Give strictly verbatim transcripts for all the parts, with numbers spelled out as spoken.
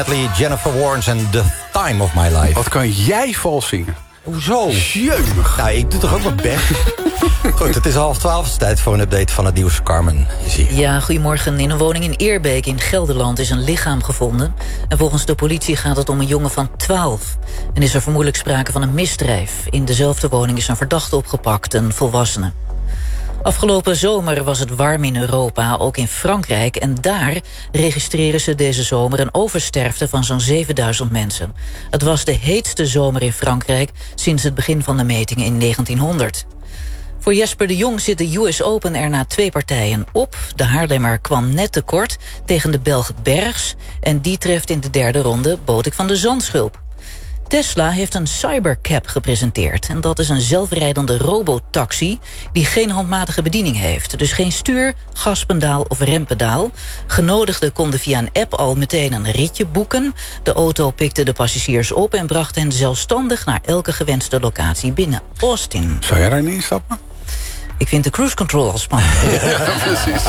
Jennifer Warnes en The Time of My Life. Wat kan jij vals zingen? Hoezo? Jeumig. Nou, ik doe toch ook mijn best. Goed, het is half twaalf. Het is tijd voor een update van het nieuws. Carmen is hier. Ja, goedemorgen. In een woning in Eerbeek in Gelderland is een lichaam gevonden. En volgens de politie gaat het om een jongen van twaalf. En is er vermoedelijk sprake van een misdrijf. In dezelfde woning is een verdachte opgepakt, een volwassene. Afgelopen zomer was het warm in Europa, ook in Frankrijk. En daar registreren ze deze zomer een oversterfte van zo'n zevenduizend mensen. Het was de heetste zomer in Frankrijk sinds het begin van de metingen in negentienhonderd. Voor Jesper de Jong zit de U S Open er na twee partijen op. De Haarlemmer kwam net tekort tegen de Belg Bergs. En die treft in de derde ronde Botik van de Zandschulp. Tesla heeft een Cybercab gepresenteerd. En dat is een zelfrijdende robotaxi die geen handmatige bediening heeft. Dus geen stuur, gaspedaal of rempedaal. Genodigden konden via een app al meteen een ritje boeken. De auto pikte de passagiers op en bracht hen zelfstandig naar elke gewenste locatie binnen Austin. Zou jij daar niet instappen? Ik vind de cruise control al spannend. Ja, precies.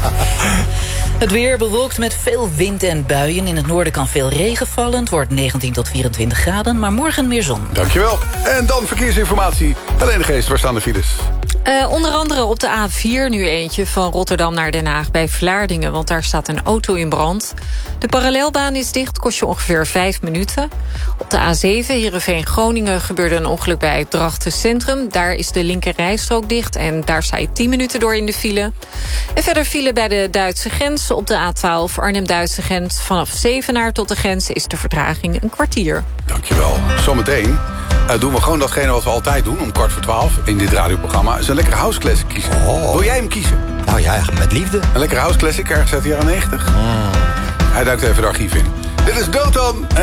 Het weer bewolkt met veel wind en buien. In het noorden kan veel regen vallen. Het wordt negentien tot vierentwintig graden, maar morgen meer zon. Dankjewel. En dan verkeersinformatie. Helene Geest, waar staan de files? Uh, onder andere op de A vier nu eentje van Rotterdam naar Den Haag bij Vlaardingen, want daar staat een auto in brand. De parallelbaan is dicht, kost je ongeveer vijf minuten. Op de A zeven Heerenveen-Groningen gebeurde een ongeluk bij Drachten Centrum. Daar is de linker rijstrook dicht en daar sta je tien minuten door in de file. En verder file bij de Duitse grens op de A twaalf Arnhem-Duitse grens. Vanaf Zevenaar tot de grens is de vertraging een kwartier. Dankjewel. Zometeen uh, doen we gewoon datgene wat we altijd doen om kwart voor twaalf in dit radioprogramma. Is een lekkere house classic kiezen. Oh. Wil jij hem kiezen? Nou ja, met liefde. Een lekkere house classic ergens uit de jaren negentig? Mm. Hij duikt even de archief in. Dit is Gotham.